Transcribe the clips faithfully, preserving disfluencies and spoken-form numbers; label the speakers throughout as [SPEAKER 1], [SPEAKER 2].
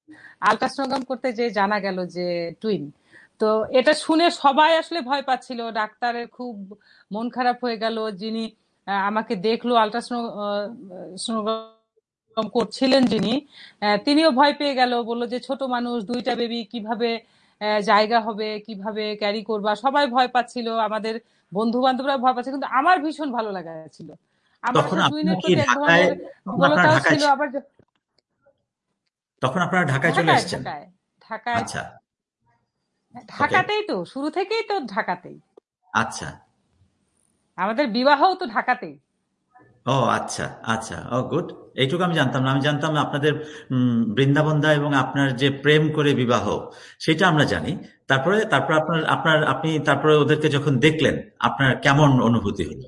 [SPEAKER 1] Ultrasonogram করতে যে জানা গেল যে টুইন। তো এটা শুনে সবাই আসলে ভয় পাচ্ছিল, ডাক্তারের খুব মন খারাপ হয়ে গেল। যিনি আহ, আমাকে দেখলো আলট্রাসোনোগ্রাম করছিলেন যিনি, আহ, তিনিও ভয় পেয়ে গেল, বললো যে ছোট মানুষ, দুইটা বেবি কিভাবে আহ, জায়গা হবে, কিভাবে ক্যারি করবা। সবাই ভয় পাচ্ছিল, আমাদের বন্ধু বান্ধবরা ভয় পাচ্ছিল, কিন্তু আমার ভীষণ ভালো লাগা ছিল। আমার
[SPEAKER 2] তখন
[SPEAKER 1] আসলে
[SPEAKER 2] আপনারা
[SPEAKER 1] টুইনের
[SPEAKER 2] কি
[SPEAKER 1] প্রতি এক
[SPEAKER 2] ঢাকায়
[SPEAKER 1] ধরনের
[SPEAKER 2] তখন আপনারা
[SPEAKER 1] দুর্বলতাও
[SPEAKER 2] ঢাকায়
[SPEAKER 1] ছিল।
[SPEAKER 2] ছি-
[SPEAKER 1] আবার যে-
[SPEAKER 2] তখন আপনারা ঢাকায় চলে
[SPEAKER 1] ঢাকায়
[SPEAKER 2] এসেছেন?
[SPEAKER 1] ঢাকায় ঢাকায়
[SPEAKER 2] আচ্ছা, ওকে,
[SPEAKER 1] ঢাকাতেই তো, শুরু থেকেই তো ঢাকাতেই।
[SPEAKER 2] আচ্ছা,
[SPEAKER 1] আমাদের বিবাহও তো ঢাকাতেই।
[SPEAKER 2] ও আচ্ছা, আচ্ছা, ও গুড। এইটুকু আমি জানতাম না। আমি জানতাম আপনাদের উম, বৃন্দাবন দা এবং আপনার যে প্রেম করে বিবাহ, সেটা আমরা জানি। তারপরে তারপর আপনার আপনার আপনি তারপরে ওদেরকে যখন দেখলেন, আপনার কেমন অনুভূতি হলো?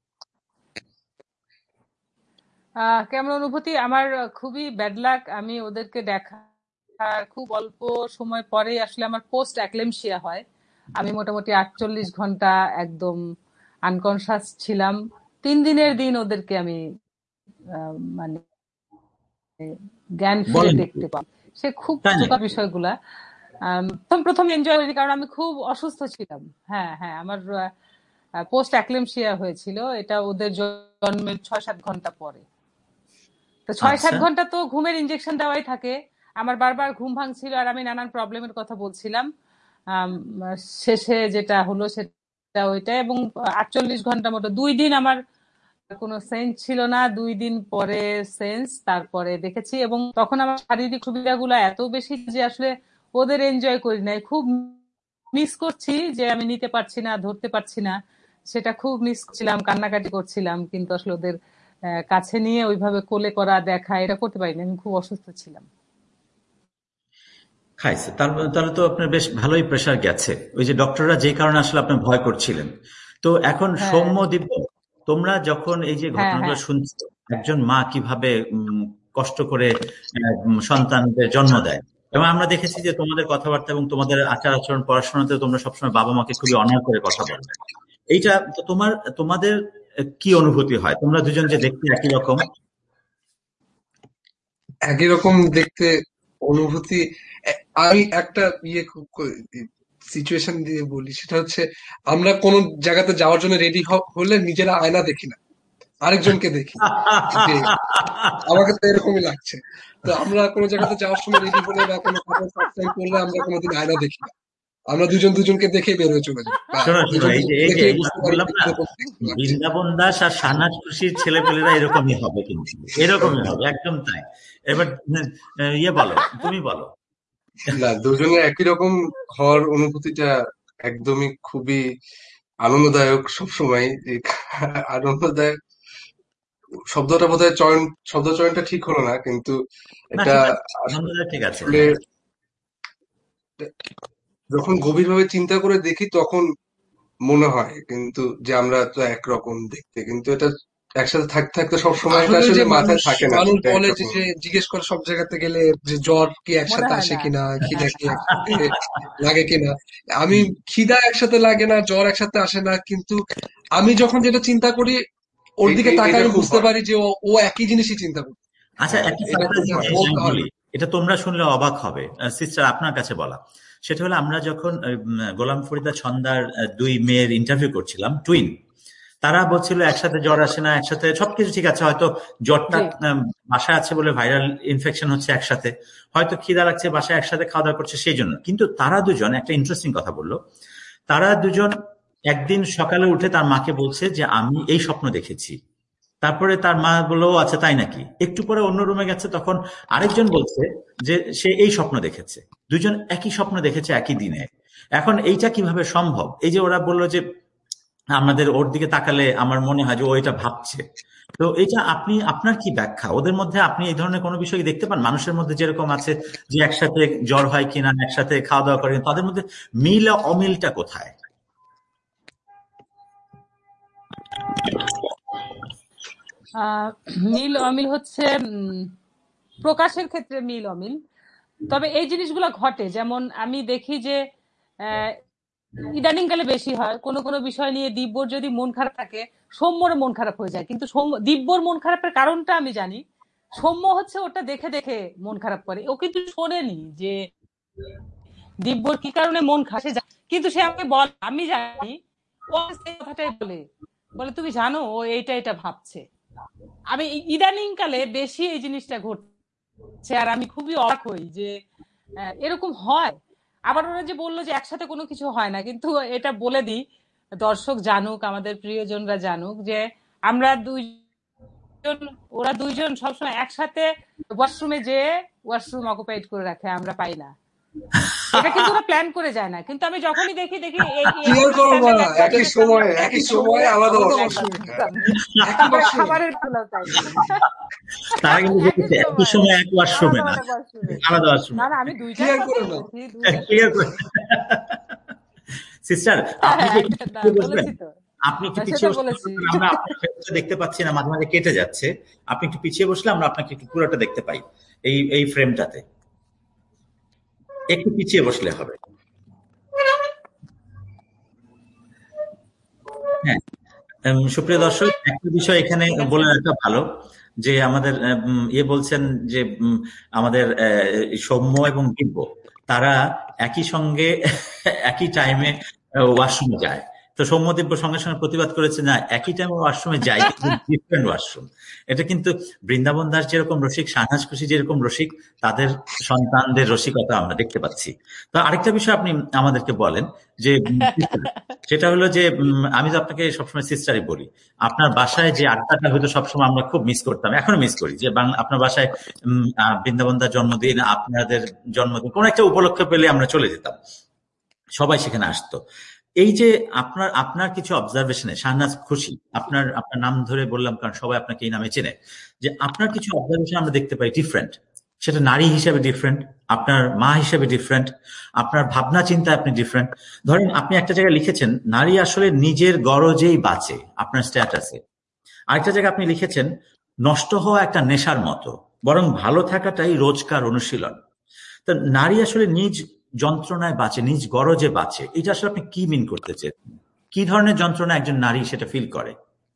[SPEAKER 1] আহ কেমন অনুভূতি আমার, খুবই ব্যাড লাক। আমি ওদেরকে দেখার খুব অল্প সময় পরেই আসলে আমার পোস্ট অ্যাক্লেমশিয়া হয়। আমি মোটামুটি আটচল্লিশ ঘন্টা একদম আনকনসাস ছিলাম। তিন দিনের দিন ওদেরকে আমি আহ, মানে জ্ঞান ফিরে
[SPEAKER 2] বলেন কি?
[SPEAKER 1] দেখতে পাই। সে খুব
[SPEAKER 2] তাই
[SPEAKER 1] চোখা
[SPEAKER 2] নাকি?
[SPEAKER 1] বিষয়গুলা। আম, প্রথম প্রথম এনজয় করি কারণ আমি খুব অসুস্থ ছিলাম। হ্যাঁ হ্যাঁ, আমার পোস্ট অ্যাক্লেমশিয়া হয়েছিল, এটা ওদের জন্মের ছয় সাত ঘন্টা পরে। তো ছয় সাত
[SPEAKER 2] আচ্ছা,
[SPEAKER 1] ঘন্টা তো ঘুমের ইনজেকশন দেওয়াই থাকে। আমার বারবার ঘুম ভাঙছিল আর আমি নানান প্রবলেমের কথা বলছিলাম। আম, শেষে যেটা হলো সেটা ওইটা। এবং আটচল্লিশ ঘন্টা মতো, দুই দিন আমার কোনো সেন্স ছিল না, দুই দিন পরে সেন্স, তারপরে দেখেছি। এবং তখন আমার শারীরিক সুবিধাগুলো এত বেশি যে আসলে ওদের এনজয় করি নাই। খুব মিস করছি যে আমি নিতে পারছি না, ধরতে পারছি না, সেটা খুব মিস করছিলাম, কান্নাকাটি করছিলাম। কিন্তু আসলে ওদের আহ, কাছে নিয়ে ওইভাবে কোলে করা, দেখা, এটা করতে পারিনি, আমি খুব অসুস্থ ছিলাম।
[SPEAKER 2] খাইছে। তার তাহলে তো আপনার বেশ ভালোই প্রেসার গেছে, ওই যে ডক্টররা যে কারণে আসলে আপনি ভয় করছিলেন। তো এখন
[SPEAKER 1] হ্যাঁ
[SPEAKER 2] সৌম্য, দিব্য, তোমরা যখন এই যে
[SPEAKER 1] হ্যাঁ
[SPEAKER 2] ঘটনাগুলো
[SPEAKER 1] হ্যাঁ।
[SPEAKER 2] শুনছো, একজন মা কিভাবে উম, কষ্ট করে আহ, উম, সন্তানদের জন্ম দেয়, এবং আমরা দেখেছি যে তোমাদের কথাবার্তা এবং তোমাদের আচার আচরণ, পড়াশোনাতে তোমরা সবসময় বাবা মাকে খুবই অনার করে কথা বলো। এইটা তো তোমার তোমাদের আহ, কি অনুভূতি হয়? তোমরা দুজন যে দেখতে একই রকম।
[SPEAKER 3] একই রকম দেখতে অনুভূতি। এ- আমি একটা ইয়ে সিচুয়েশন দিয়ে বলি, সেটা হচ্ছে আমরা কোন জায়গাতে যাওয়ার জন্য রেডি হলে নিজেরা আয়না দেখি না, আরেকজনকে দেখি যে আমাকে তো এরকমই লাগছে। তো আমরা কোনো জায়গাতে যাওয়ার সময় রেডি হলে বা কোনো কাপড় ফার্স্ট টাইম করলে আমরা কোনোদিন আয়না দেখি না, আমরা দুজন দুজনকে দেখে বের হয়ে চলে যাই, বা
[SPEAKER 2] শোনো শোনো,
[SPEAKER 3] দুজন
[SPEAKER 2] এই যে
[SPEAKER 3] দুজনকে
[SPEAKER 2] এই যে
[SPEAKER 3] দেখে
[SPEAKER 2] এই যে
[SPEAKER 3] বুঝতে
[SPEAKER 2] আমি
[SPEAKER 3] পারি
[SPEAKER 2] বললাম
[SPEAKER 3] যে
[SPEAKER 2] না,
[SPEAKER 3] কিরকম দেখতে লাগছে।
[SPEAKER 2] বৃন্দাবন দাস আর শাহনাজ খুশির ছেলেপেলেরা এরকমই হবে, কিন্তু এরকমই হবে, একদম তাই। এবার আহ, ইয়ে বলো, তুমি বলো।
[SPEAKER 3] না, দুজনে একই রকম হওয়ার অনুভূতিটা একদমই খুবই আনন্দদায়ক সবসময়। আনন্দদায়ক শব্দটা বোধহয় চয়ন, শব্দ চয়নটা ঠিক হলো না, কিন্তু
[SPEAKER 2] না
[SPEAKER 3] এটা
[SPEAKER 2] ঠিক আছে,
[SPEAKER 3] আসলে
[SPEAKER 2] আলহামদুলিল্লাহ ঠিক আছে,
[SPEAKER 3] আসলে
[SPEAKER 2] হ্যাঁ।
[SPEAKER 3] যখন গভীরভাবে চিন্তা করে দেখি তখন মনে হয় কিন্তু যে আমরা তো একরকম দেখতে, কিন্তু এটা একসাথে থাকতে থাকতে সবসময় এটা
[SPEAKER 4] আসলে ওই
[SPEAKER 3] আসলে
[SPEAKER 4] যে
[SPEAKER 3] মাথায়
[SPEAKER 4] মানুষ
[SPEAKER 3] থাকে না
[SPEAKER 4] মানুষ
[SPEAKER 3] যে এটা
[SPEAKER 4] বলে যে
[SPEAKER 3] একরকম।
[SPEAKER 4] যে জিজ্ঞেস করে সব জায়গাতে গেলে যে জ্বর কি
[SPEAKER 1] মনে
[SPEAKER 4] একসাথে
[SPEAKER 1] হয়
[SPEAKER 4] আসে
[SPEAKER 1] না।
[SPEAKER 4] কিনা, খিদা কি একসাথে লাগে কিনা। আমি
[SPEAKER 2] হুম,
[SPEAKER 4] খিদা একসাথে লাগে না, জ্বর একসাথে আসে না, কিন্তু আমি যখন যেটা চিন্তা করি ওর
[SPEAKER 3] এই-
[SPEAKER 4] দিকে
[SPEAKER 3] এই-
[SPEAKER 4] তাকায়
[SPEAKER 3] এটা
[SPEAKER 4] আমি
[SPEAKER 3] খুব
[SPEAKER 4] বুঝতে
[SPEAKER 3] হয়।
[SPEAKER 4] পারি যে ও ও একই জিনিসই চিন্তা করে।
[SPEAKER 2] আচ্ছা,
[SPEAKER 3] হ্যাঁ,
[SPEAKER 2] একটা
[SPEAKER 3] এটা খুব
[SPEAKER 2] সারপ্রাইজিং
[SPEAKER 3] হয়।
[SPEAKER 2] জিনিস
[SPEAKER 4] বলতে
[SPEAKER 2] আমি
[SPEAKER 4] হয়
[SPEAKER 2] বলি,
[SPEAKER 4] না।
[SPEAKER 2] এটা তোমরা শুনলে অবাক হবে, সিস্টার আপনার কাছে বলা। সেটা হলো, আমরা যখন আহ, উম, গোলাম ফরিদা ছন্দার আহ, দুই মেয়ের ইন্টারভিউ করছিলাম, টুইন, তারা বলছিল একসাথে জ্বর আসে না, একসাথে সবকিছু ঠিক আছে, হয়তো জ্বরটা
[SPEAKER 1] জি।
[SPEAKER 2] আম, বাসায় আছে বলে ভাইরাল ইনফেকশন হচ্ছে একসাথে, হয়তো খিদা লাগছে, বাসায় একসাথে খাওয়া দাওয়া করছে সেই জন্য। কিন্তু তারা দুজন একটা ইন্টারেস্টিং কথা বললো। তারা দুজন একদিন সকালে উঠে তার মাকে বলছে যে আমি এই স্বপ্ন দেখেছি। তারপরে তার মা বললো, "ও আচ্ছা তাই নাকি?" একটু পরে অন্য রুমে গেছে, তখন আরেকজন বলছে যে সে এই স্বপ্ন দেখেছে। দুজন একই স্বপ্ন দেখেছে একই দিনে। এখন এইটা কিভাবে সম্ভব? এই যে ওরা বললো যে আমাদের ওর দিকে তাকালে আমার মনে হয় যে ও এটা ভাবছে। তো এটা আপনি, আপনার কি ব্যাখ্যা? ওদের মধ্যে আপনি এই ধরনের কোনো বিষয় দেখতে পান? মানুষের মধ্যে যেরকম আছে যে একসাথে জ্বর হয় কিনা, একসাথে খাওয়া দাওয়া করেন, তাদের মধ্যে মিল আর অমিলটা কোথায়?
[SPEAKER 1] আহ মিল অমিল হচ্ছে উম, প্রকাশের ক্ষেত্রে মিল অমিল। তবে এই জিনিসগুলো ঘটে, যেমন আমি দেখি যে আহ, ইদানিং কালে বেশি হয়। কোনো কোনো বিষয় নিয়ে দিব্যর যদি মন খারাপ থাকে, সৌম্যর মন খারাপ হয়ে যায়। কিন্তু সৌম্য দিব্যর মন খারাপের কারণটা আমি জানি, সৌম্য হচ্ছে ওটা দেখে দেখে মন খারাপ করে, ও কিন্তু শোনেনি যে দিব্যর কি কারণে মন খারাপ, কিন্তু সে আমাকে বল, আমি জানি ও সেই কথাটাই বলে বলে তুমি জানো ও এইটা এটা ভাবছে। আমি ইদানিং কালে বেশি এই জিনিসটা ঘটছে, আর আমি খুবই অবাক হই যে এরকম হয়। আবার ওরা যে বললো যে একসাথে কোনো কিছু হয় না, কিন্তু এটা বলে দিই দর্শক জানুক, আমাদের প্রিয়জনরা জানুক যে আমরা দুইজন, ওরা দুইজন সবসময় একসাথে ওয়াশরুমে যেয়ে ওয়াশরুম অকুপাইড করে রাখে, আমরা পাই না। এটা কিন্তু ওরা প্ল্যান করে যায় না, কিন্তু আমি যখনই দেখি দেখি
[SPEAKER 3] একই সময় একই সময় আলাদা
[SPEAKER 1] তারপরে খাবারের গুলো তাই
[SPEAKER 2] তারা কিন্তু একই সময় এক ওয়াশরুমে না, আলাদা ওয়াশরুমে।
[SPEAKER 1] না না আমি দুইটা
[SPEAKER 2] ক্লিয়ার করে সিস্টার, আপনি কি বলবেন? আপনি একটু পিছিয়ে বসলে আমরা আপনার দেখতে পাচ্ছি না, মাঝে মাঝে কেটে যাচ্ছে। আপনি একটু পিছিয়ে বসলে আমরা আপনাকে একটু পুরোটা দেখতে পাই এই এই ফ্রেমটাতে। একটু পিছিয়ে বসলে হবে। হ্যাঁ, সুপ্রিয় দর্শক, একটা বিষয় এখানে বলে রাখা ভালো যে আমাদের ইয়ে বলছেন যে আমাদের সৌম্য এবং দিব্য তারা একই সঙ্গে একই টাইমে ওয়াশরুমে যায়। তো সৌম্য দিব্য সঙ্গে সঙ্গে প্রতিবাদ করেছে না একই টাইমে ওয়াশরুমে যায় কিন্তু ডিফারেন্ট ওয়াশরুম। এটা কিন্তু বৃন্দাবন দাস যেরকম রসিক, শাহনাজ খুশি যেরকম রসিক, তাদের সন্তানদের রসিকতা আমরা দেখতে পাচ্ছি। তো আরেকটা বিষয় আপনি আমাদেরকে বলেন যে সেটা হলো যে আমি তো আপনাকে সবসময় সিস্টারই বলি, আপনার বাসায় যে আড্ডাটা হয়তো সবসময় আমরা খুব মিস করতাম, এখনো মিস করি, যে আপনার বাসায় বৃন্দাবন দার জন্মদিন, আপনাদের জন্মদিন, কোন একটা উপলক্ষ পেলে আমরা চলে যেতাম, সবাই সেখানে আসতো। এই যে আপনার আপনার কিছু অবজারভেশনে, শাহনাজ খুশি আপনার আপনার নাম ধরে বললাম কারণ সবাই আপনাকে এই নামে চেনে, যে আপনার কিছু অবজারভেশন আমরা দেখতে পাই ডিফারেন্ট। সেটা নারী হিসেবে ডিফারেন্ট, আপনার মা হিসেবে ডিফারেন্ট, আপনার ভাবনা চিন্তা আপনি ডিফারেন্ট। ধরেন আপনি একটা জায়গায় লিখেছেন নারী আসলে নিজের গরজেই বাঁচে, আপনার স্ট্যাটাসে। আরেকটা জায়গায় আপনি লিখেছেন নষ্ট হওয়া একটা নেশার মতো, বরং ভালো থাকাটাই রোজকার অনুশীলন। তো নারী আসলে নিজ যন্ত্রণায় বাঁচে, নিজ গরজে বাঁচে, এটা আসলে আপনি কি মিন করতে চেন? কি ধরনের যন্ত্রণা একজন নারী সেটা ফিল করে?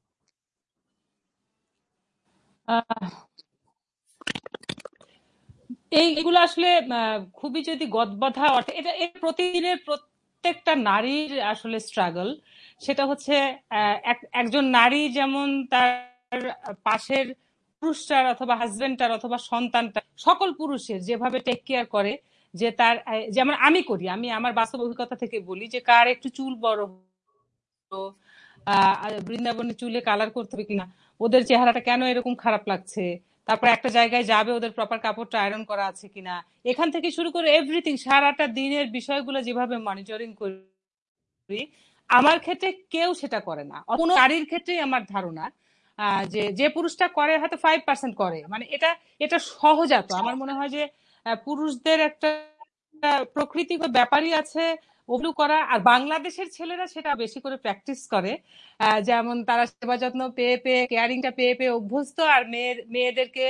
[SPEAKER 1] এইগুলো আসলে খুবই যদি গদবাধা অর্থে, এটা প্রতিদিনের প্রত্যেকটা নারীর আসলে স্ট্রাগল। সেটা হচ্ছে একজন নারী যেমন তার পাশের পুরুষটার অথবা হাজবেন্ডটার অথবা সন্তানটার, সকল পুরুষের যেভাবে টেক কেয়ার করে, যে তার যেমন আমি করি, আমি আমার বাস্তব অভিজ্ঞতা থেকে বলি যে কার একটু চুল বড় হলো, বৃন্দাবনে চুলে কালার করতে হবে কিনা, ওদের চেহারাটা কেন এরকম খারাপ লাগছে, তারপর একটা জায়গায় যাবে ওদের প্রপার কাপড়টা আয়রন করা আছে কিনা, এখান থেকে শুরু করে এভরিথিং, সারাটা দিনের বিষয়গুলো যেভাবে মনিটরিং করি, আমার ক্ষেত্রে কেউ সেটা করে না। কোনো নারীর ক্ষেত্রেই আমার ধারণা যে যে পুরুষটা করে হয়তো ফাইভ পার্সেন্ট করে, মানে এটা এটা সহজাত। আমার মনে হয় যে পুরুষদের একটা প্রকৃতিগত ব্যাপারই আছে ওগুলো করা, আর বাংলাদেশের ছেলেরা সেটা বেশি করে প্র্যাকটিস করে। যেমন তারা সেবা যত্ন পেয়ে পেয়ে, কেয়ারিংটা পেয়ে পেয়ে অভ্যস্ত, আর মেয়ের মেয়েদেরকে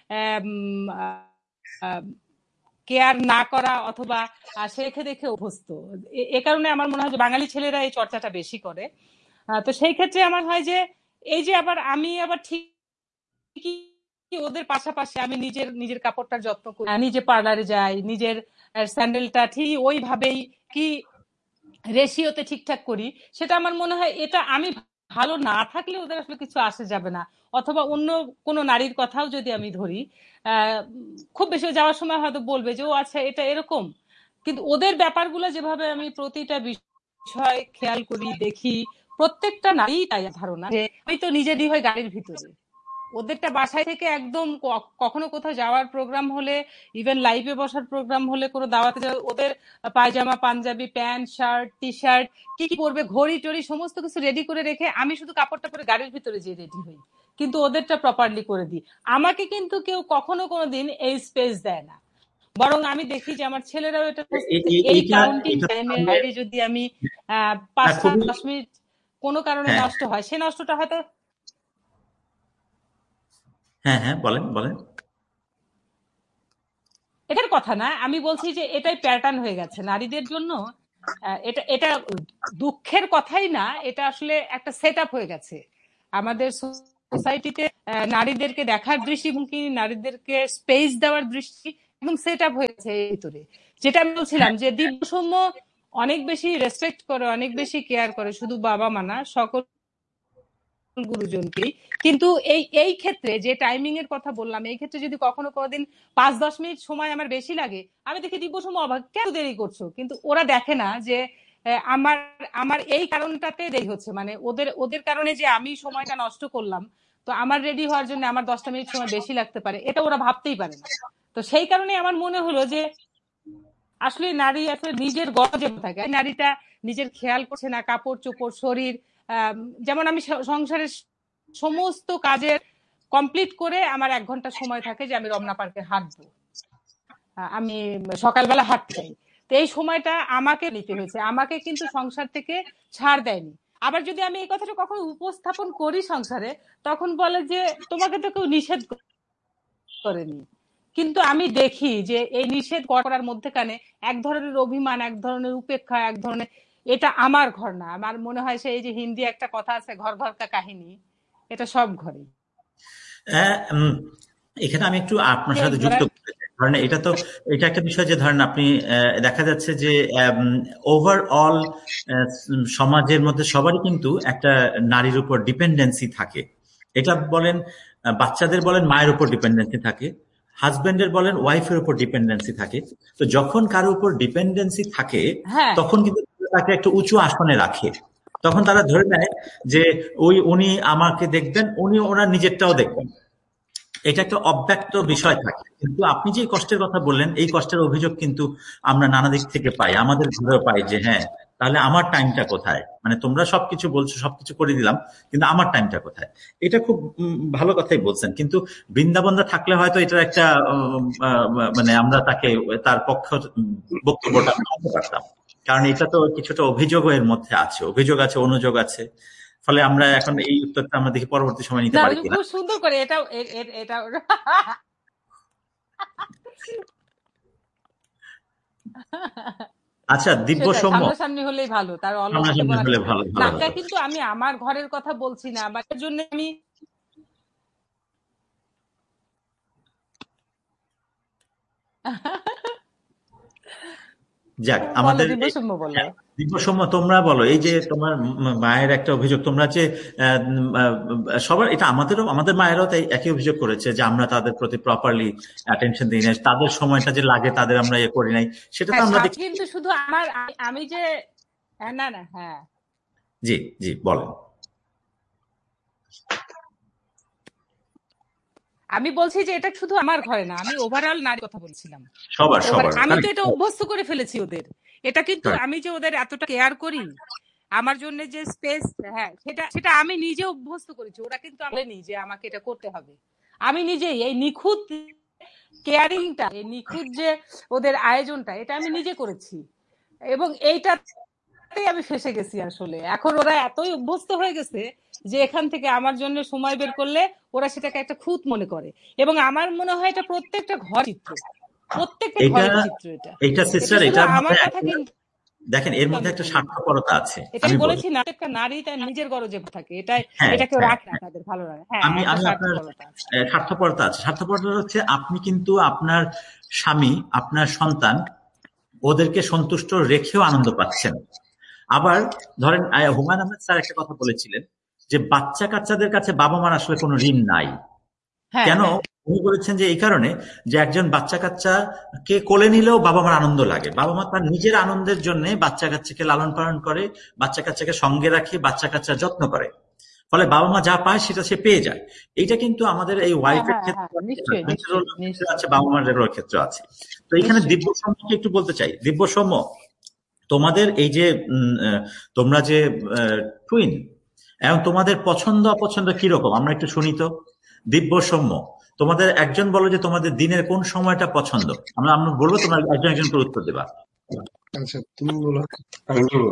[SPEAKER 1] কেয়ার না করা অথবা শেখে দেখে অভ্যস্ত। এ কারণে আমার মনে হয় যে বাঙালি ছেলেরা এই চর্চাটা বেশি করে। তো সেই ক্ষেত্রে আমার হয় যে এই যে আবার আমি আবার ঠিক ওদের পাশাপাশি আমি নিজের নিজের কাপড়টার যত্ন করি, নিজে পার্লারে যাই, নিজের স্যান্ডেলটা ঠিক ওইভাবেই কি রেশিওতে ঠিকঠাক করি। সেটা আমার মনে হয় এটা আমি ভালো না থাকলে ওদের আসলে কিছু আসে যাবে না। অথবা অন্য কোনো নারীর কথাও যদি আমি ধরি, খুব বেশি যাওয়ার সময় হয়তো বলবে যে ও আচ্ছা এটা এরকম, কিন্তু ওদের ব্যাপারগুলো যেভাবে আমি প্রতিটা বিষয় খেয়াল করি দেখি, প্রত্যেকটা নারী তাই ধারণা যে আমি তো নিজেরই হয় গাড়ির ভিতরে, ওদেরটা বাসায় থেকে একদম কখনো কোথাও যাওয়ার প্রোগ্রাম হলে, ইভেন লাইভে বসার প্রোগ্রাম হলে, কোনো দাওয়াতে যাওয়া, ওদের পায়জামা panjabi pant shirt T shirt কি কি পরবে, ঘড়ি টড়ি সমস্ত কিছু রেডি করে রেখে আমি শুধু কাপড়টা পরে গাড়ির ভিতরে যেয়ে রেডি হই, কিন্তু ওদেরটা প্রপারলি করে দিই। আমাকে কিন্তু কেউ কখনো কোনো দিন এই স্পেস দেয় না, বরং আমি দেখি যে আমার ছেলেরাও এটা এই কাউন্টিং টাইমের বাইরে যদি আমি আহ পাঁচ সাত দশ মিনিট কোনো কারণে নষ্ট হয়, সে নষ্টটা হয়তো
[SPEAKER 2] হ্যাঁ হ্যাঁ বলেন বলেন
[SPEAKER 1] এটার কথা না, আমি বলছি যে এটাই প্যাটার্ন হয়ে গেছে নারীদের জন্য। এটা এটা দুঃখের কথাই না, এটা আসলে একটা সেট আপ হয়ে গেছে আমাদের সোসাইটিতে নারীদেরকে দেখার দৃষ্টিভঙ্গি, নারীদেরকে স্পেস দেওয়ার দৃষ্টি এবং সেট আপ হয়েছে এই ভিতরে। যেটা আমি বলছিলাম যে দিব্যসৌম্য অনেক বেশি রেসপেক্ট করে, অনেক বেশি কেয়ার করে, শুধু বাবা মা না, সকল গুরুজনকেই। কিন্তু এই এই ক্ষেত্রে যে টাইমিং এর কথা বললাম, এই ক্ষেত্রে যদি কখনো কোনোদিন পাঁচ দশ মিনিট সময় আমার বেশি লাগে, আমি দেখি দিব্যসৌম্য অবাক, কেন দেরি করছো? কিন্তু ওরা দেখে না যে আমার আমার এই কারণটাতে দেরি হচ্ছে, মানে ওদের ওদের কারণে যে আমি সময়টা নষ্ট করলাম, তো আমার রেডি হওয়ার জন্য আমার দশটা মিনিট সময় বেশি লাগতে পারে, এটা ওরা ভাবতেই পারে না। তো সেই কারণে আমার মনে হলো যে আসলে নারী আসলে নিজের গরজে থাকে, নারীটা নিজের খেয়াল করছে না, কাপড় চোপড়, শরীর। যেমন আমি সংসারের সমস্ত কাজের কমপ্লিট করে আমার এক ঘন্টা সময় থাকে যে আমি রমনা পার্কে হাঁটবো, আমি সকালবেলা হাঁটতে চাই, তো এই সময়টা আমাকে নিতে হয়েছে, আমাকে কিন্তু সংসার থেকে ছাড় দেয়নি। আবার যদি আমি এই কথাটা কখনো উপস্থাপন করি সংসারে, তখন বলে যে তোমাকে তো কেউ নিষেধ করেনি। কিন্তু আমি দেখি যে এই নিষেধ করার মধ্যেখানে এক ধরনের অভিমান, এক ধরনের উপেক্ষা, এক ধরনের, এটা আমার ঘর না। আমার মনে হয় সেই যে হিন্দি একটা কথা আছে, ঘর ঘর কা কাহিনী, এটা সব ঘরে।
[SPEAKER 2] এখানে আমি একটু আপনার সাথে যুক্ত করতে চাই, ধরেন এটা তো এটা একটা বিষয় যে ধরেন আপনি দেখা যাচ্ছে যে ওভারঅল সমাজের মধ্যে সবারই কিন্তু একটা নারীর উপর ডিপেন্ডেন্সি থাকে। এটা বলেন বাচ্চাদের বলেন মায়ের উপর ডিপেন্ডেন্সি থাকে, হাজবেন্ডের বলেন ওয়াইফের উপর ডিপেন্ডেন্সি থাকে। তো যখন কারো উপর ডিপেন্ডেন্সি থাকে তখন কিন্তু তাকে একটা উঁচু আসনে রাখে, তখন তারা ধরে নেয় যে ওই উনি আমাকে দেখবেন, উনি ওনার নিজেরটাও দেখবেন, এটা একটা অব্যক্ত বিষয় থাকে। কিন্তু আপনি যে কষ্টের কথা বললেন, এই কষ্টের অভিযোগ কিন্তু আমরা নানা দিক থেকে পাই, আমাদের ঘরেও পাই যে হ্যাঁ তাহলে আমার টাইমটা কোথায়, মানে তোমরা সবকিছু বলছো, সবকিছু করে দিলাম, কিন্তু আমার টাইমটা কোথায়? এটা খুব ভালো কথাই বলছেন। কিন্তু বৃন্দাবনদা থাকলে হয়তো এটার একটা মানে আমরা তাকে তার পক্ষ বক্তব্যটা মানতে পারতাম, কারণ এটা তো কিছুটা অভিযোগ এর মধ্যে আছে, অভিযোগ আছে, অনুযোগ আছে। ফলে আমরা এখন এই উত্তরটা আমরা দেখি পরবর্তী সময় নিতে পারি কিনা।
[SPEAKER 1] খুব সুন্দর করে এটাও এটা
[SPEAKER 2] আচ্ছা, দিব্যসৌম্য
[SPEAKER 1] সামনাসামনি হলেই ভালো, তার অলৌকিক হলে ভালো। নাটা কিন্তু আমি আমার ঘরের কথা বলছি না, বাচ্চার জন্য আমি
[SPEAKER 2] যাক আমাদের দিব্যসৌম্য তোমরা বলো, এই যে তোমার মায়ের একটা অভিযোগ, তোমরা যে সবার, এটা আমাদেরও, আমাদের মায়েরাও তাই একই অভিযোগ করেছে যে আমরা তাদের প্রতি প্রপারলি অ্যাটেনশন দিই নাই, তাদের সময়টা যে লাগে তাদের আমরা ইয়ে করি নাই, সেটা তো আমরা দেখি।
[SPEAKER 1] কিন্তু শুধু আমার, আমি যে না না হ্যাঁ
[SPEAKER 2] জি জি বলেন।
[SPEAKER 1] আমি বলছি যে এটা শুধু আমার ঘরে না, আমি ওভারঅল নারীর কথা বলছিলাম,
[SPEAKER 2] সবার সবার।
[SPEAKER 1] আমি তো এটা অভ্যস্ত করে ফেলেছি ওদের, এটা কিন্তু আমি যে ওদের এতটা কেয়ার করি, আমার জন্য যে স্পেস, হ্যাঁ সেটা সেটা আমি নিজে অভ্যস্ত করেছি, ওরা কিন্তু বলেনি যে আমাকে এটা করতে হবে। আমি নিজেই এই নিখুঁত কেয়ারিংটা, এই নিখুঁত যে ওদের আয়োজনটা, এটা আমি নিজে করেছি, এবং এইটাতেই আমি ফেসে গেছি আসলে। এখন ওরা এতই অভ্যস্ত হয়ে গেছে যে এখান থেকে আমার জন্য সময় বের করলে ওরা সেটাকে একটা খুঁত মনে করে, এবং আমার মনে হয় এটা প্রত্যেকটা ঘর চিত্র, প্রত্যেকটা ঘরের চিত্র এটা।
[SPEAKER 2] এটা সিস্টার, এটা
[SPEAKER 1] আমার কথা কিন্তু
[SPEAKER 2] দেখেন এর মধ্যে একটা স্বার্থপরতা আছে।
[SPEAKER 1] আমি বলেছি না, একটা নারী তার নিজের গরজে থাকে, এটা এটা কেউ রাখে না, তাদের ভালো লাগে। হ্যাঁ,
[SPEAKER 2] আমি আমি আপনার স্বার্থপরতা আছে, স্বার্থপরতা হচ্ছে আপনি কিন্তু আপনার স্বামী, আপনার সন্তান, ওদেরকে সন্তুষ্ট রেখেও আনন্দ পাচ্ছেন। আবার ধরেন হুমায়ুন আহমেদ স্যার একটা কথা বলেছিলেন যে বাচ্চা কাচ্চাদের কাছে বাবা মার আসলে কোনো ঋণ নাই। কেন? উনি বলেছেন যে এই কারণে যে একজন বাচ্চা কাচ্চা কে কোলে নিলেও বাবা মার আনন্দ লাগে, বাবা মা তার নিজের আনন্দের জন্য বাচ্চা কাচ্চাকে লালন পালন করে, বাচ্চা কাচ্চাকে সঙ্গে রাখে, বাচ্চা কাচ্চা যত্ন করে, ফলে বাবা মা যা পায় সেটা সে পেয়ে যায়। এইটা কিন্তু আমাদের এই ওয়াইফের ক্ষেত্রে আছে, বাবা মার ক্ষেত্রে আছে। তো এখানে দিব্যসৌম্যকে একটু বলতে চাই, দিব্যসৌম্য তোমাদের এই যে তোমরা যে টুইন, এবং তোমাদের পছন্দ অপছন্দ কিরকম আমরা একটু শুনি তো। দিব্যসৌম্য, তোমাদের একজন বলো যে তোমাদের দিনের কোন সময়টা পছন্দ, আমরা আমরা বলবো, তোমরা একজন একজন করে উত্তর দেবা।
[SPEAKER 3] আচ্ছা তুমি বলো। আমি বলবো,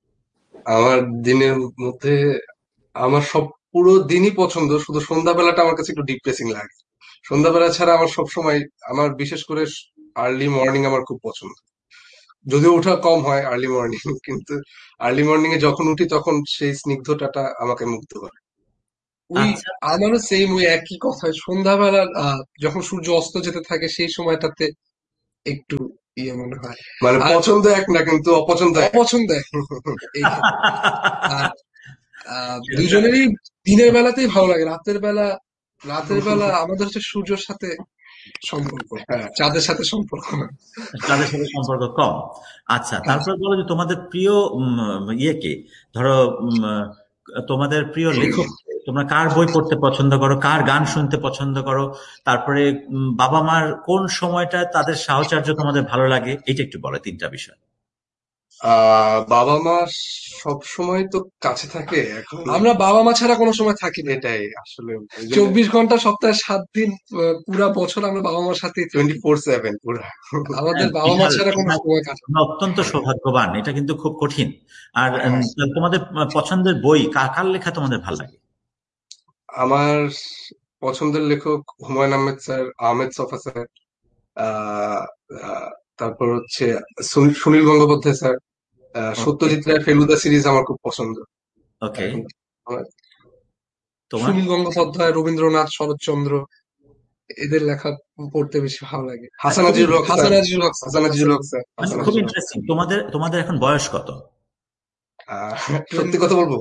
[SPEAKER 3] আমার দিনের মধ্যে আমার সব পুরো দিনই পছন্দ, শুধু সন্ধ্যাবেলাটা আমার কাছে একটু ডিপ্রেসিং লাগে। সন্ধ্যাবেলা ছাড়া আমার সব সময়, আমার বিশেষ করে আর্লি মর্নিং আমার খুব পছন্দ, যদিও ওঠা কম হয় আর্লি মর্নিং, কিন্তু আর্লি মর্নিং এ যখন উঠি তখন সেই স্নিগ্ধতাটা আমাকে মুগ্ধ করে। ওই
[SPEAKER 2] আচ্ছা
[SPEAKER 3] আমারও সেম ওই একই কথা, সন্ধ্যাবেলা আহ, যখন সূর্য অস্ত যেতে থাকে সেই সময়টাতে একটু ইয়ে মনে হয়।
[SPEAKER 4] মানে
[SPEAKER 3] আর
[SPEAKER 4] পছন্দ এক না কিন্তু অপছন্দ এক।
[SPEAKER 3] অপছন্দ এক এই ক্ষেত্রে। আর আহ, দুজনেরই দিনের বেলাতেই ভালো লাগে, রাতের বেলা রাতের বেলা আমাদের হচ্ছে সূর্যের সাথে সম্পর্ক,
[SPEAKER 4] হ্যাঁ,
[SPEAKER 3] চাঁদের সাথে সম্পর্ক না।
[SPEAKER 2] তাদের সাথে সম্পর্ক কম। আচ্ছা,
[SPEAKER 3] হ্যাঁ,
[SPEAKER 2] তারপর বলো যে তোমাদের প্রিয় উম, ইয়ে কে, ধরো উম, আহ, তোমাদের প্রিয় লেখক কে? তোমরা কার বই পড়তে পছন্দ করো, কার গান শুনতে পছন্দ করো, তারপরে উম, বাবা মার কোন সময়টা তাদের সাহচর্য তোমাদের ভালো লাগে, এটা একটু বলো, তিনটা বিষয়।
[SPEAKER 4] আহ বাবা মা সব সময় তো কাছে থাকে এখন।
[SPEAKER 3] আমরা বাবা মা ছাড়া কোনো সময় থাকি না।
[SPEAKER 4] এটাই আসলে ওই জন্য
[SPEAKER 3] চব্বিশ ঘন্টা সপ্তাহে সাত দিন আহ, পুরা বছর আমরা বাবা মার সাথেই থাকি।
[SPEAKER 4] টোয়েন্টি ফোর সেভেন পুরো।
[SPEAKER 3] আমাদের
[SPEAKER 2] হ্যাঁ,
[SPEAKER 3] বাবা মা
[SPEAKER 2] বিশাল
[SPEAKER 3] ছাড়া কোনো
[SPEAKER 2] তোমরা
[SPEAKER 3] সময় কাটে
[SPEAKER 2] তোমরা অত্যন্ত সৌভাগ্যবান, এটা কিন্তু খুব কঠিন। আর উম,
[SPEAKER 4] হ্যাঁ,
[SPEAKER 2] তোমাদের পছন্দের বই কার কার লেখা তোমাদের ভালো লাগে?
[SPEAKER 4] আমার পছন্দের লেখক হুমায়ুন আহমেদ স্যার, আহমেদ ছফা স্যার, আহ, আহ, তারপর হচ্ছে সুনীল সুনীল গঙ্গোপাধ্যায় স্যার, আহ,
[SPEAKER 2] ওকে,
[SPEAKER 4] সত্যজিৎ রায় ফেলুদা সিরিজ আমার খুব পছন্দ
[SPEAKER 2] ওকে।
[SPEAKER 4] এখন। আমার
[SPEAKER 2] তোমার?
[SPEAKER 3] সুনীল গঙ্গোপাধ্যায়, রবীন্দ্রনাথ, শরৎচন্দ্র, এদের লেখা পড়তে বেশি ভালো লাগে।
[SPEAKER 2] হ্যাঁ,
[SPEAKER 4] হাসান
[SPEAKER 2] খুবই
[SPEAKER 4] আজিজুল হক স্যার,
[SPEAKER 3] হাসান আজিজুল হক স্যার
[SPEAKER 4] হাসান
[SPEAKER 3] আছে।
[SPEAKER 4] আজিজুল হক স্যার,
[SPEAKER 2] মানে
[SPEAKER 4] হাসান
[SPEAKER 2] খুব
[SPEAKER 4] আজিজুল হক
[SPEAKER 2] ইন্টারেস্টিং।
[SPEAKER 4] স্যার।
[SPEAKER 2] তোমাদের তোমাদের এখন বয়স কত?
[SPEAKER 4] আহ, সত্যি কথা বলবো,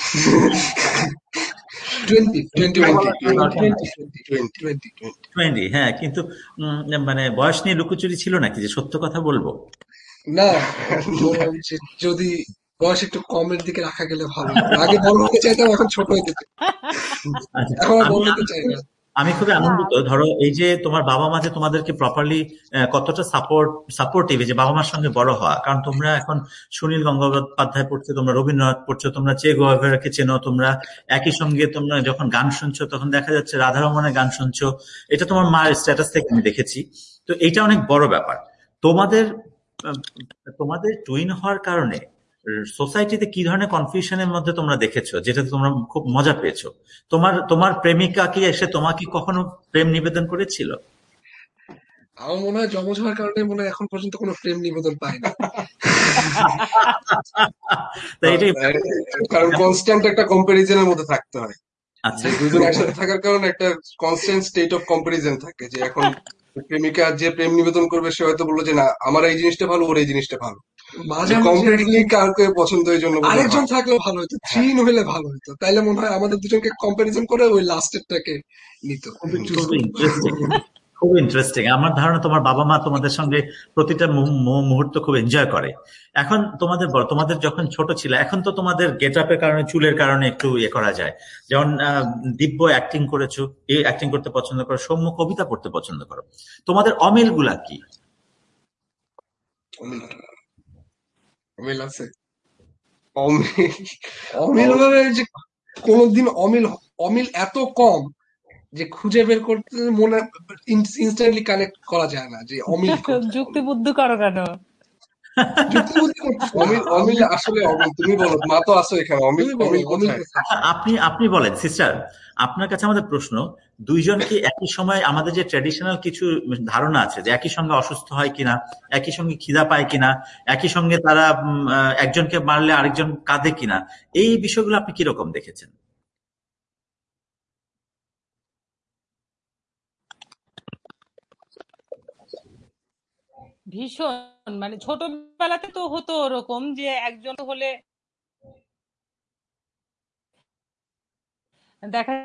[SPEAKER 3] টোয়েন্টি টোয়েন্টি
[SPEAKER 2] এটা
[SPEAKER 3] ওয়ান
[SPEAKER 2] বলার কোনো দরকার নাই।
[SPEAKER 3] Twenty twenty
[SPEAKER 4] twenty
[SPEAKER 3] twenty
[SPEAKER 4] twenty
[SPEAKER 2] twenty, হ্যাঁ, কিন্তু উম, মানে বয়স নিয়ে লুকোচুরি ছিল নাকি, যে সত্য কথা বলবো?
[SPEAKER 3] না, বললাম যে যদি বয়স একটু কমের দিকে রাখা গেলে ভালো হতো। আগে বড় হতে চাইতাম, এখন ছোট হতে চাই।
[SPEAKER 2] আচ্ছা,
[SPEAKER 3] এখন আর
[SPEAKER 2] আমি
[SPEAKER 3] বড় হতে
[SPEAKER 2] আমি
[SPEAKER 3] চাই
[SPEAKER 2] খুবই
[SPEAKER 3] না।
[SPEAKER 2] আমি খুবই
[SPEAKER 1] না
[SPEAKER 2] আনন্দিত, ধরো এই যে তোমার বাবা মা যে তোমাদেরকে প্রপারলি কতটা সাপোর্ট সাপোর্টিভ, যে বাবা মার সঙ্গে বড় হওয়া, কারণ তোমরা এখন সুনীল গঙ্গোপাধ্যায় পড়ছো, তোমরা রবীন্দ্রনাথ পড়ছো, তোমরা চে গোয়াভেরাকে চেনো, তোমরা একই সঙ্গে তোমরা যখন গান শুনছো তখন দেখা যাচ্ছে রাধারমণের গান শুনছো, এটা তোমার মায়ের স্ট্যাটাস থেকে আমি দেখেছি। তো এটা অনেক বড় ব্যাপার। তোমাদের আহ, তোমাদের টুইন হওয়ার কারণে সোসাইটিতে কি ধরনের কনফিউশনের মধ্যে তোমরা দেখেছো, যেটা তোমরা খুব মজা পেয়েছো? তোমার তোমার প্রেমিকা কি এসে তোমাকে কখনো প্রেম নিবেদন করেছিল?
[SPEAKER 3] আমার মনে হয় জমজ হওয়ার কারণে মনে হয় এখন পর্যন্ত কোনো প্রেম নিবেদন পাইনি।
[SPEAKER 2] তা এটাই।
[SPEAKER 4] কারণ কনস্ট্যান্ট একটা কম্পারিজনের মধ্যে থাকতে হয়,
[SPEAKER 2] আচ্ছা,
[SPEAKER 4] যে দুজন একসাথে থাকার কারণে একটা কনস্ট্যান্ট স্টেট অফ কম্পারিজন থাকে, যে এখন প্রেমিকা যে প্রেম নিবেদন করবে সে হয়তো বললো যে না আমার এই জিনিসটা ভালো, ওর এই জিনিসটা ভালো,
[SPEAKER 3] মাঝে মাঝে
[SPEAKER 4] কমপ্লিটলি কাউকে পছন্দ এই জন্য বোধহয়
[SPEAKER 3] আরেকজন
[SPEAKER 4] হয়।
[SPEAKER 3] থাকলেও ভালো হতো, থ্রি
[SPEAKER 4] হ্যাঁ,
[SPEAKER 3] হলে ভালো হতো, তাইলে মনে হয় আমাদের দুজনকে কম্পারিজন করে ওই লাস্টেরটাকে নিত,
[SPEAKER 2] খুবই
[SPEAKER 3] চুজ
[SPEAKER 2] খুবই
[SPEAKER 3] করতো।
[SPEAKER 2] ইন্টারেস্টিং, খুব ইন্টারেস্টিং। আমার ধারণা তোমার বাবা মা তোমাদের সঙ্গে প্রতিটা মু- মু- মুহূর্ত খুব এনজয় করে। এখন তোমাদের বলো, তোমাদের যখন ছোট ছিল, এখন তো তোমাদের গেট আপের কারণে, চুলের কারণে একটু ইয়ে করা যায়, যেমন আহ, দিব্য অ্যাক্টিং করেছো, এই অ্যাক্টিং করতে পছন্দ করো, সৌম্য কবিতা পড়তে পছন্দ করো, তোমাদের অমিল গুলা কি?
[SPEAKER 3] অমিল অমিল আছে।
[SPEAKER 4] অমিল
[SPEAKER 3] অমিল
[SPEAKER 4] অ-
[SPEAKER 3] ভাবে যে কোনোদিন অমিল অমিল এত কম যে খুঁজে বের করতে মনে ইনস্ট্যান্টলি কানেক্ট করা যায় না যে অমিল কোথায়।
[SPEAKER 1] যুক্তি বুদ্ধি করো কেন?
[SPEAKER 3] যুক্তিবুদ্ধি করতেছি না
[SPEAKER 4] অমিল
[SPEAKER 3] আমি।
[SPEAKER 4] অমিল আসলে অমিল, তুমি বলো, মা তো আছো এখানে, অমিল
[SPEAKER 3] তুমি বলো
[SPEAKER 4] অমিল
[SPEAKER 3] অমিল
[SPEAKER 4] কোথায়?
[SPEAKER 3] কোথায়।
[SPEAKER 2] আচ্ছা, আপনি আপনি বলেন সিস্টার, আপনার কাছে আমাদের প্রশ্ন, দুইজন কি একই সময়, আমাদের যে ট্র্যাডিশনাল কিছু ধারণা আছে যে একই সঙ্গে অসুস্থ হয় কিনা, একই সঙ্গে খিদা পায় কিনা, একই সঙ্গে তারা উম, আহ, একজনকে মারলে আরেকজন কাঁদে কিনা, এই বিষয়গুলো আপনি কিরকম দেখেছেন?
[SPEAKER 1] ভীষণ, মানে ছোটবেলাতে তো হতো ওরকম যে একজন হলে দেখা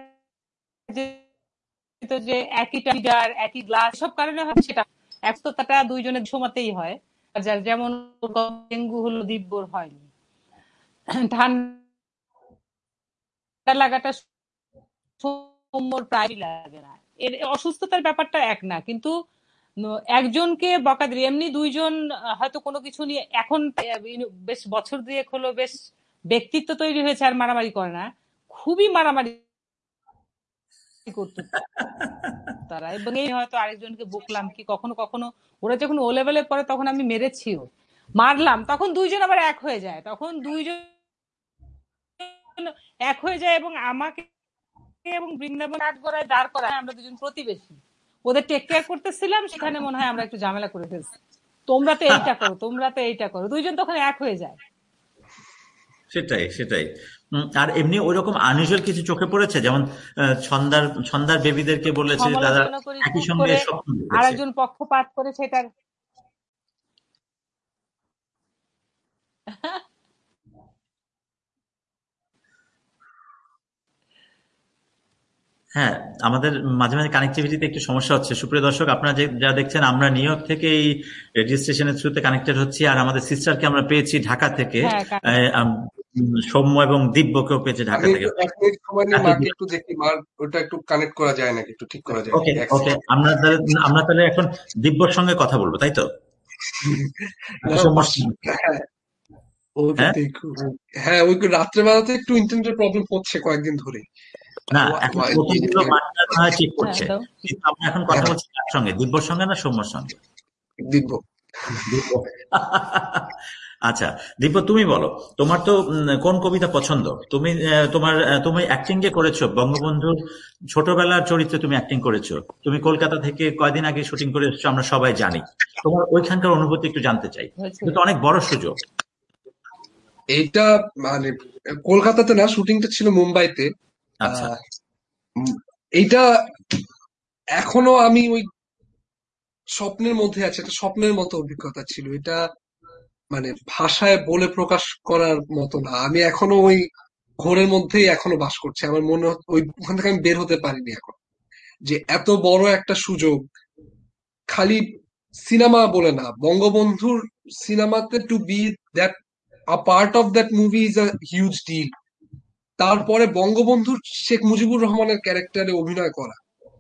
[SPEAKER 1] যেত যে একই টাইগার একই গ্লাস, সব কারণে হয় সেটা একশোটা দুইজনের সমাতেই হয়। আর যার যেমন ডেঙ্গু হলো, দিব্যর হয়নি। ঠান্ডা লাগাটা সৌম্যর প্রায় লাগে না। এর অসুস্থতার ব্যাপারটা এক না, কিন্তু ন- একজনকে বকা দিলে এমনি দুইজন আহ, হয়তো কোনো কিছু নিয়ে এখন আহ, বেশ বছর দুয়েক হলো বেশ ব্যক্তিত্ব তৈরি হয়েছে, আর মারামারি করে না। খুবই মারামারি করতো তারা, এবং এই হয়তো আরেকজনকে বকলাম কি কখনো কখনো, ওরা যখন ও লেভেলে পড়ে তখন আমি মেরেছিও, মারলাম, তখন দুইজন আবার এক হয়ে যায়, তখন দুইজন এক হয়ে যায় এবং আমাকে এবং বৃন্দাবন আট গড়ায় দাঁড় করায়। আমরা দুজন প্রতিবেশী, ওদের টেক কেয়ার করতেছিলাম, সেখানে মনে হয় আমরা একটু ঝামেলা করে ফেলছি, তোমরা তো এইটা করো, তোমরা তো এইটা করো, দুইজন তখন এক হয়ে যায়।
[SPEAKER 2] সেটাই সেটাই উম, আর এমনি ওইরকম আনইউজুয়াল কিছু চোখে পড়েছে, যেমন আহ, ছন্দার ছন্দার বেবিদেরকে বলেছে যে তারা
[SPEAKER 1] সমালোচনা করি
[SPEAKER 2] একই
[SPEAKER 1] খুব
[SPEAKER 2] সঙ্গে
[SPEAKER 1] করে,
[SPEAKER 2] স্বপ্ন
[SPEAKER 1] আর
[SPEAKER 2] দেখেছে।
[SPEAKER 1] একজন পক্ষপাত করে সেটার
[SPEAKER 2] হ্যাঁ, আমাদের মাঝে মাঝে কানেক্টিভিটিতে একটু সমস্যা হচ্ছে। সুপ্রিয় দর্শক, আপনারা যে যা দেখছেন, আমরা নিউ ইয়র্ক থেকে এই রেডিও স্টেশনের থ্রুতে কানেক্টেড হচ্ছি, আর আমাদের সিস্টারকে আমরা পেয়েছি ঢাকা থেকে,
[SPEAKER 1] হ্যাঁ কানেক্ট।
[SPEAKER 2] আহ, আম, সৌম্য এবং দিব্যকেও পেয়েছি ঢাকা
[SPEAKER 4] আমি
[SPEAKER 2] থেকে।
[SPEAKER 4] একটু এক মিনিট সময় নিয়ে
[SPEAKER 2] এত
[SPEAKER 4] মাকে
[SPEAKER 2] দূর-
[SPEAKER 4] একটু দেখি, মার ওটা একটু কানেক্ট করা যায় নাকি, একটু ঠিক করা যায়
[SPEAKER 2] ওকে
[SPEAKER 4] নাকি, এক
[SPEAKER 2] ওকে,
[SPEAKER 4] সেকেন্ড।
[SPEAKER 2] আমরা তাহলে আমরা তাহলে এখন দিব্যর সঙ্গে কথা বলবো, তাই তো?
[SPEAKER 3] না
[SPEAKER 2] সৌম্যর
[SPEAKER 3] বাস,
[SPEAKER 2] সঙ্গে?
[SPEAKER 3] হ্যাঁ ওটা
[SPEAKER 2] হ্যাঁ
[SPEAKER 3] দেখো। হ্যাঁ ওই রাত্রে বেলাতে একটু ইন্টারনেটের প্রবলেম হচ্ছে কয়েকদিন ধরে।
[SPEAKER 2] না, এখন কতগুলো বার্তা হয় চেক
[SPEAKER 1] হ্যাঁ
[SPEAKER 2] করছে,
[SPEAKER 1] দাও।
[SPEAKER 2] কিন্তু আমরা এখন কথা বলছি কার সঙ্গে, দিব্যর সঙ্গে না সৌম্যর সঙ্গে?
[SPEAKER 3] দিব্য।
[SPEAKER 2] দিব্য। আচ্ছা দিব্য, তুমি বলো, তোমার তো উম, কোন কবিতা পছন্দ? তুমি আহ, তোমার আহ, তুমি অ্যাক্টিং যে করেছো বঙ্গবন্ধুর ছোটবেলার চরিত্রে, তুমি অ্যাক্টিং করেছো, তুমি কলকাতা থেকে কয়দিন আগে শুটিং করে এসেছো, আমরা সবাই জানি। তোমার ওইখানকার অনুভূতি একটু জানতে চাই,
[SPEAKER 1] হয়েছে।
[SPEAKER 2] কিন্তু অনেক বড় সুযোগ।
[SPEAKER 3] এইটা মানে কলকাতাতে না, শুটিংটা ছিল মুম্বাইতে।
[SPEAKER 2] আচ্ছা।
[SPEAKER 3] আহ উম, এইটা এখনো আমি ওই স্বপ্নের মধ্যে আছে, একটা স্বপ্নের মতো অভিজ্ঞতা ছিল এটা। মানে ভাষায় বলে প্রকাশ করার মতো না। আমি এখনো ওই ঘোরের মধ্যেই এখনো বাস করছি। আমার মনে হচ্ছে ওই ওখান থেকে আমি বের হতে পারিনি এখন, যে এত বড় একটা সুযোগ। খালি সিনেমা বলে না, বঙ্গবন্ধুর সিনেমাতে two B that a part of that movie is a huge deal. তারপরে বঙ্গবন্ধুর শেখ মুজিবুর রহমানের ক্যারেক্টারে অভিনয় করা,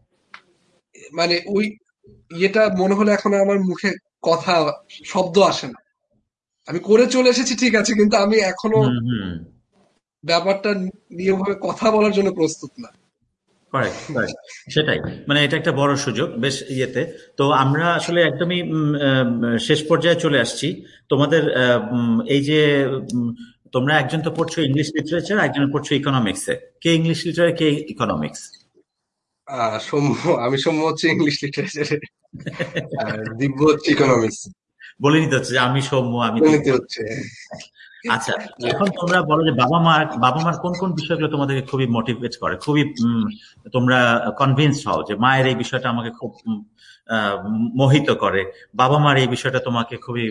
[SPEAKER 3] মানে ওই ইয়েটা মনে হলে এখন আমার মুখে কথা, শব্দ আসে না। আমি করে চলে এসেছি ঠিক আছে, কিন্তু আমি এখনো
[SPEAKER 2] হুম হুম।
[SPEAKER 3] ব্যাপারটা নিয়ে ওভাবে কথা বলার জন্য প্রস্তুত না।
[SPEAKER 2] কারেক্ট কারেক্ট, সেটাই। মানে এটা একটা বড় সুযোগ বেশ ইয়েতে। তো আমরা আসলে একদমই উম, আহ, শেষ পর্যায়ে চলে আসছি। তোমাদের আহ, উম, এই যে উম, তোমরা একজন তো পড়ছো ইংলিশ লিটারেচার, একজন পড়ছো ইকোনমিক্সে। কে ইংলিশ লিটারেচার, কে ইকোনমিক্স?
[SPEAKER 4] আহ সৌম্য, আমি সৌম্য হচ্ছে ইংলিশ লিটারেচারে, আর দিব্য হচ্ছে ইকোনমিক্স।
[SPEAKER 2] বলে নিতে হচ্ছে যে আমি সৌম্য, আমি দিব্য।
[SPEAKER 4] নিতে হচ্ছে।
[SPEAKER 2] আচ্ছা, এখন তোমরা বলো যে বাবা মার বাবা মার কোন কোন বিষয়গুলো তোমাদেরকে খুবই মোটিভেট করে, খুবই উম, তোমরা কনভিন্সড হও যে মায়ের এই বিষয়টা আমাকে খুব উম, আহ, মোহিত করে, বাবা মার এই বিষয়টা তোমাকে খুবই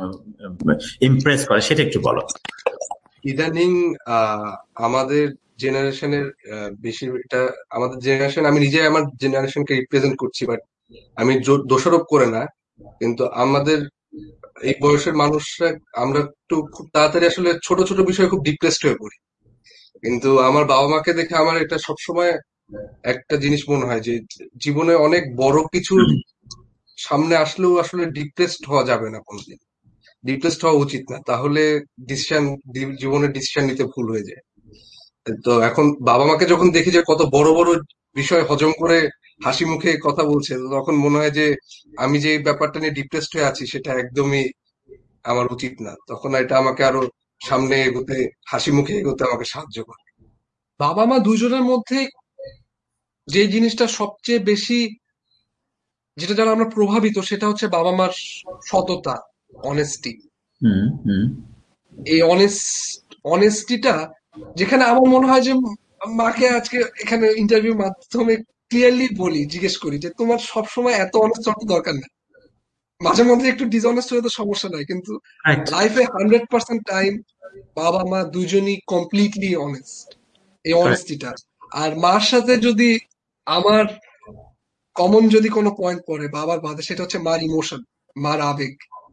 [SPEAKER 2] ইমপ্রেস করে, সেটা একটু বলো।
[SPEAKER 4] ইদানিং আহ আমাদের জেনারেশনের বেশিরভাগটা, আমাদের জেনারেশন, আমি নিজে আমার জেনারেশনকে রিপ্রেজেন্ট করছি, বাট আমি জো- দোষারোপ করে না, কিন্তু আমাদের এই বয়সের মানুষরা আমরা একটু খুব তাড়াতাড়ি আসলে ছোট ছোট বিষয়ে খুব ডিপ্রেসড হয়ে পড়ি। কিন্তু আমার বাবা মাকে দেখে আমার এটা সবসময় একটা জিনিস মনে হয় যে জীবনে অনেক বড় কিছু সামনে আসলেও আসলে ডিপ্রেসড হওয়া যাবে না কোনোদিন, ডিপ্রেসড হওয়া উচিত না, তাহলে ডিসিশন, জীবনের ডিসিশন নিতে ভুল হয়ে যায়। তো এখন বাবা মাকে যখন দেখি যে কত বড় বড় বিষয় হজম করে হাসি মুখে কথা বলছে, তো তখন মনে হয় যে আমি যে এই ব্যাপারটা নিয়ে ডিপ্রেসড হয়ে আছি সেটা একদমই আমার উচিত না। তখন এটা আমাকে আরো সামনে এগোতে, হাসি মুখে এগোতে আমাকে সাহায্য করে।
[SPEAKER 3] বাবা মা দুজনের মধ্যে যে জিনিসটা সবচেয়ে বেশি, যেটা দ্বারা আমরা প্রভাবিত, সেটা হচ্ছে বাবা মার সততা, অনেস্টি।
[SPEAKER 2] হুম হুম।
[SPEAKER 3] এই অনেস্ট অনেস্টিটা, যেখানে আমার মনে হয় যে মাকে আজকে এখানে ইন্টারভিউ মাধ্যমে ক্লিয়ারলি বলি, জিজ্ঞেস করি যে তোমার সবসময় এত অনেস্ট হওয়ার তো দরকার নেই। মাঝে মধ্যে একটু ডিসঅনেস্ট হলে তো সমস্যা নাই, কিন্তু
[SPEAKER 2] রাইট।
[SPEAKER 3] লাইফে হান্ড্রেড পার্সেন্ট টাইম বাবা মা দুজনই কমপ্লিটলি অনেস্ট। এই অনেস্টিটা, আর মার সাথে যদি আমার কমন যদি কোনো পয়েন্ট পড়ে বাবার বাদে, সেটা হচ্ছে মার ইমোশন, মার আবেগ।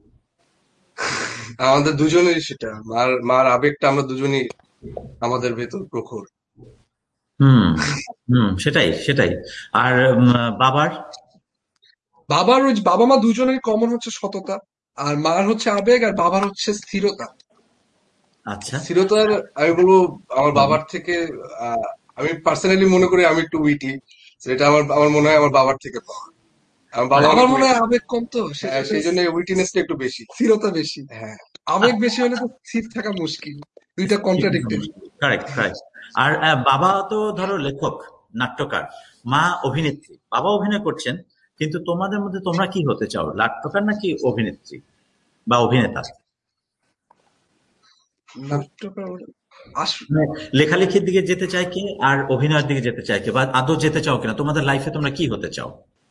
[SPEAKER 4] আমাদের দুজনেরই সেটা, মার মার আবেগটা আমরা দুজনই আমাদের ভেতর প্রখর।
[SPEAKER 2] হুম হুম, সেটাই সেটাই। আর উম, বাবার?
[SPEAKER 3] বাবার ওই বাবা মা দুজনেরই কমন হচ্ছে সততা, আর মার হচ্ছে আবেগ, আর বাবার হচ্ছে স্থিরতা।
[SPEAKER 2] আচ্ছা।
[SPEAKER 4] স্থিরতার, আমি বলবো আমার বাবার থেকে, আহ, আমি পার্সোনালি মনে করি আমি একটু উইটি, সেটা আমার আমার মনে হয় আমার বাবার থেকে পাওয়া। আমার বাবা
[SPEAKER 3] আমার
[SPEAKER 4] অনেক
[SPEAKER 3] মনে হয়
[SPEAKER 4] উইটি,
[SPEAKER 3] আবেগ কম, তো
[SPEAKER 4] হ্যাঁ,
[SPEAKER 3] সেজন্য
[SPEAKER 4] সেই জন্য উইটিনেসটা একটু বেশি।
[SPEAKER 3] স্থিরতা বেশি।
[SPEAKER 4] হ্যাঁ।
[SPEAKER 3] আবেগ বেশি হলে তো স্থির থাকা মুশকিল। দুইটা কন্ট্রাডিক্টরি।
[SPEAKER 2] Correct correct. আর আহ, বাবা তো ধরো লেখক, নাট্যকার, মা অভিনেত্রী। বাবা অভিনয় করছেন, কিন্তু তোমাদের মধ্যে তোমরা কি হতে চাও, নাট্যকার নাকি অভিনেত্রী বা অভিনেতা?
[SPEAKER 3] নাট্যকার আস-
[SPEAKER 2] মানে লেখালেখির দিকে যেতে চায় কে, আর অভিনয়ের দিকে যেতে চায় কে, বা আদৌ যেতে চাও কিনা? তোমাদের লাইফে তোমরা কি হতে চাও?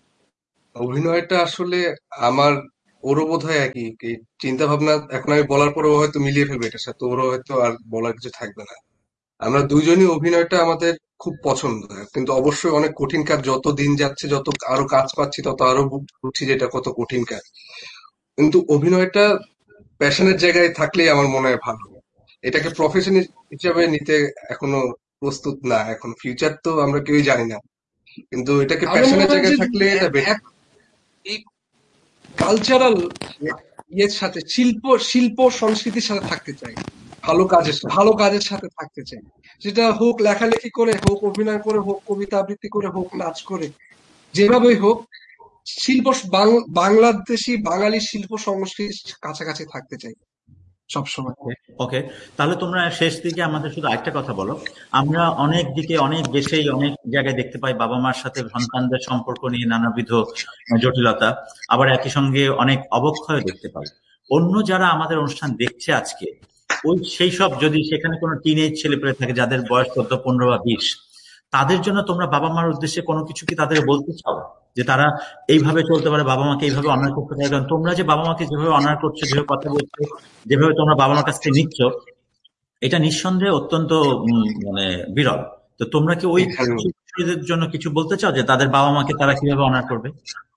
[SPEAKER 4] অভিনয়টা আসলে আমার, ওরও বোধ হয় একই এই চিন্তা ভাবনা। এখন আমি বলার পরেও হয়তো মিলিয়ে ফেলবে এটার সাথে, ওরও হয়তো আর বলার কিছু থাকবে না। আমরা দুইজনই অভিনয়টা আমাদের খুব পছন্দ, কিন্তু অবশ্যই অনেক কঠিন কাজ। যত দিন যাচ্ছে, যত আরো কাজ পাচ্ছি, তত আরো বু- বুঝছি যে এটা কত কঠিন কাজ। কিন্তু অভিনয়টা প্যাশনের জায়গায় থাকলেই আমার মনে হয় ভালো। এটাকে প্রফেশন হিসেবে নিতে এখনো প্রস্তুত না। এখন ফিউচার তো আমরা কেউই জানি না, কিন্তু এটাকে
[SPEAKER 3] আমার মনে
[SPEAKER 4] প্যাশনের
[SPEAKER 3] হয় যে
[SPEAKER 4] জায়গায় থাকলে এটা
[SPEAKER 3] এ-
[SPEAKER 4] বেটার।
[SPEAKER 3] এক- এই কালচারাল ইয়ের সাথে, শিল্প শিল্প সংস্কৃতির সাথে থাকতে চাই,
[SPEAKER 4] ভালো কাজের সাথে।
[SPEAKER 3] ভালো কাজের সাথে থাকতে চাই। সেটা হোক লেখালেখি করে, হোক অভিনয় করে, হোক কবিতা আবৃত্তি করে, হোক নাচ করে, যেভাবেই হোক শিল্প বাং- বাংলাদেশি বাঙালি শিল্প সংস্কৃতির কাছাকাছি থাকতে চাই সবসময়।
[SPEAKER 2] ওকে, তাহলে তোমরা শেষ দিকে আমাদের শুধু একটা কথা বলো। আমরা অনেক দিকে, অনেক দেশেই, অনেক জায়গায় দেখতে পাই বাবা মার সাথে সন্তানদের সম্পর্ক নিয়ে নানাবিধ জটিলতা, আবার একই সঙ্গে অনেক অবক্ষয় দেখতে পাই। অন্য যারা আমাদের অনুষ্ঠান দেখছে আজকে, ওই সেই সব যদি সেখানে কোনো টিনেজ ছেলেপেলে থাকে যাদের বয়স চোদ্দ, পনেরো বা বিশ, তাদের জন্য তোমরা বাবা মার উদ্দেশ্যে কোনো কিছু কি তাদের বলতে চাও, যে তারা এইভাবে চলতে পারে, বাবা মাকে এইভাবে অনার করতে পারে? কারণ তোমরা যে বাবা মাকে যেভাবে অনার করছো, যেভাবে কথা বলছো, যেভাবে তোমরা বাবা মার কাছ থেকে নিচ্ছ, এটা নিঃসন্দেহে অত্যন্ত উম, মানে বিরল। তো তোমরা কি ওই
[SPEAKER 4] এখানে
[SPEAKER 2] শিশুদের জন্য কিছু বলতে চাও, যে তাদের বাবা মাকে তারা কিভাবে অনার করবে?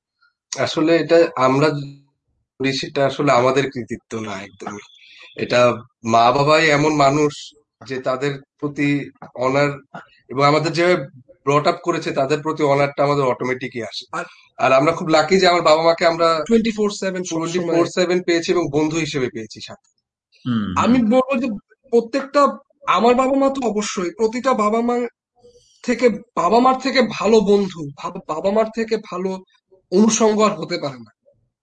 [SPEAKER 4] আসলে এটা আমরা করি, সেটা আসলে আমাদের কৃতিত্ব না একদমই। এটা মা বাবাই এমন মানুষ যে তাদের প্রতি অনার, এবং আমাদের যেভাবে ব্রট আপ করেছে তাদের প্রতি অনারটা আমাদের অটোমেটিকই আসে।
[SPEAKER 3] আর
[SPEAKER 4] আর আমরা খুব লাকি যে আমার বাবা মাকে আমরা
[SPEAKER 3] টোয়েন্টি ফোর সেভেন
[SPEAKER 4] টোয়েন্টি
[SPEAKER 3] সবসময়
[SPEAKER 4] ফোর সেভেন পেয়েছি এবং বন্ধু হিসেবে পেয়েছি সাথে।
[SPEAKER 2] হুম হুম
[SPEAKER 3] আমি বলবো যে প্রত্যেকটা, আমার বাবা মা তো অবশ্যই, প্রতিটা বাবা মা থেকে, বাবা মার থেকে ভালো বন্ধু, ভাব- বাবা মার থেকে ভালো অনুষঙ্গ আর হতে পারে না।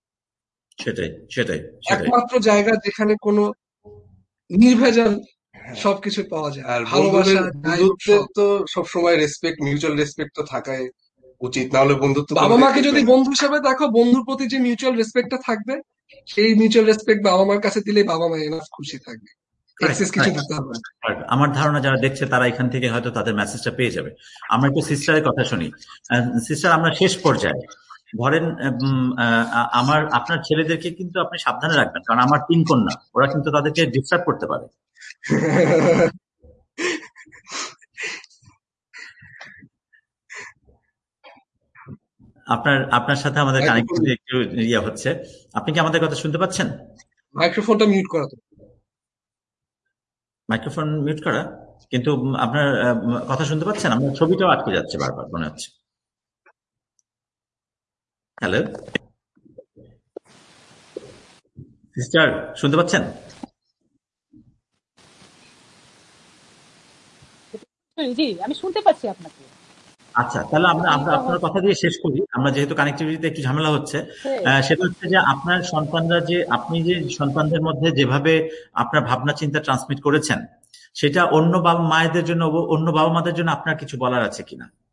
[SPEAKER 2] সেটাই সেটাই সেটাই
[SPEAKER 3] একমাত্র জায়গা যেখানে কোনো নির্ভেজাল
[SPEAKER 4] হ্যাঁ,
[SPEAKER 3] সবকিছু পাওয়া যায়,
[SPEAKER 4] আর বন্ধুদের
[SPEAKER 3] ভালোবাসা যাই হোক
[SPEAKER 4] বন্ধুত্বের
[SPEAKER 3] সব।
[SPEAKER 4] তো সবসময় রেসপেক্ট, মিউচুয়াল রেসপেক্ট তো থাকাই উচিত, না হলে বন্ধুত্ব
[SPEAKER 3] বাবা
[SPEAKER 4] কোনোদিন
[SPEAKER 3] মাকে
[SPEAKER 4] টিকবে
[SPEAKER 3] যদি
[SPEAKER 4] না।
[SPEAKER 3] বন্ধু হিসেবে দেখো, বন্ধুর প্রতি যে মিউচুয়াল রেসপেক্টটা থাকবে, সেই মিউচুয়াল রেসপেক্ট বাবা মার কাছে দিলেই বাবা মা এনাফ খুশি থাকবে,
[SPEAKER 2] কারেক্ট
[SPEAKER 3] এক্সেস কিছু
[SPEAKER 2] কারেক্ট।
[SPEAKER 3] দিতে হবে না।
[SPEAKER 2] আমার ধারণা যারা দেখছে তারা এখান থেকে হয়তো তাদের মেসেজটা পেয়ে যাবে। আমরা একটু সিস্টারের কথা শুনি। সিস্টার, আমরা শেষ পর্যায়ে ধরেন, উম, আহ, আমার আপনার ছেলেদেরকে কিন্তু আপনি সাবধানে রাখবেন, কারণ আমার তিন কন্যা, ওরা কিন্তু তাদেরকে ডিস্টার্ব করতে পারে। আপনার আপনার সাথে আমাদের
[SPEAKER 3] মাইক্রোফোন
[SPEAKER 2] কানেক্টিভিটি একটু ইয়ে হচ্ছে। আপনি কি আমাদের কথা শুনতে পাচ্ছেন?
[SPEAKER 3] মাইক্রোফোনটা মিউট করা তো।
[SPEAKER 2] মাইক্রোফোন মিউট করা, কিন্তু উম, আপনার আহ, উম, কথা শুনতে পাচ্ছেন? আমার ছবিটাও আটকে যাচ্ছে বারবার মনে হচ্ছে। হ্যালো সিস্টার, শুনতে পাচ্ছেন?
[SPEAKER 1] জি, আমি শুনতে পাচ্ছি আপনাকে।
[SPEAKER 2] আচ্ছা, তাহলে আমরা আমরা
[SPEAKER 1] এইটা
[SPEAKER 2] আপনার কথা
[SPEAKER 1] হচ্ছে
[SPEAKER 2] দিয়ে শেষ করি। আমরা যেহেতু কানেক্টিভিটিতে একটু ঝামেলা হচ্ছে, আহ, সেটা হচ্ছে যে আপনার সন্তানরা, যে আপনি যে সন্তানদের মধ্যে যেভাবে আপনার ভাবনা চিন্তা ট্রান্সমিট করেছেন, সেটা অন্য বাবা মায়েদের জন্য, অন্য বাবা মাদের জন্য আপনার কিছু বলার আছে কিনা?